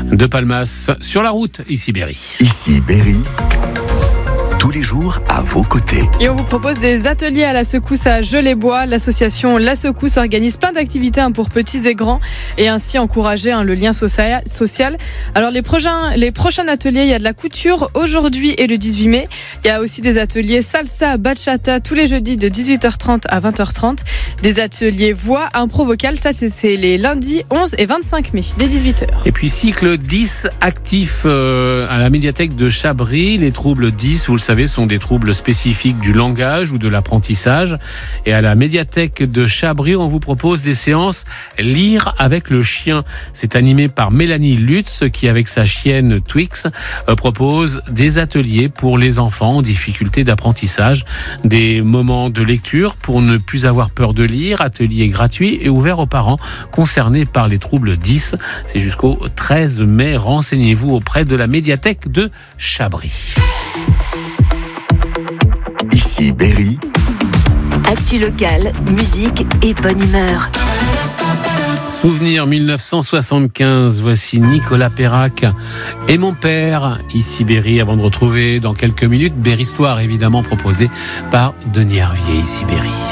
de Palmas. Sur la route, ici Berry. Ici Berry. Tous les jours à vos côtés. Et on vous propose des ateliers à la secousse à Jeux-les-Bois. L'association La Secousse organise plein d'activités pour petits et grands et ainsi encourager le lien social. Alors les prochains ateliers, il y a de la couture aujourd'hui et le 18 mai. Il y a aussi des ateliers salsa, bachata tous les jeudis de 18h30 à 20h30. Des ateliers voix, impro vocal, ça c'est les lundis 11 et 25 mai dès 18h. Et puis cycle 10 actif à la médiathèque de Chabris. Les troubles 10, vous le savez, sont des troubles spécifiques du langage ou de l'apprentissage. Et à la médiathèque de Chabris, on vous propose des séances Lire avec le chien. C'est animé par Mélanie Lutz qui, avec sa chienne Twix, propose des ateliers pour les enfants en difficulté d'apprentissage. Des moments de lecture pour ne plus avoir peur de lire. Atelier gratuit et ouvert aux parents concernés par les troubles 10. C'est jusqu'au 13 mai. Renseignez-vous auprès de la médiathèque de Chabris. Ici Berry. Actu locale, musique et bonne humeur. Souvenir 1975, voici Nicolas Perrac et mon père, ici Berry, avant de retrouver dans quelques minutes Berry Histoire, évidemment proposée par Denis Hervier, ici Berry.